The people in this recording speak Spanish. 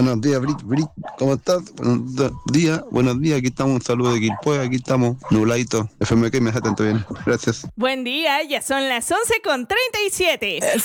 Buenos días, Brit. ¿Cómo estás? Buenos días. Aquí estamos, un saludo de Quilpue, aquí estamos, nubladito. FMK me deja tanto bien. Gracias. Buen día, ya son las 11:37.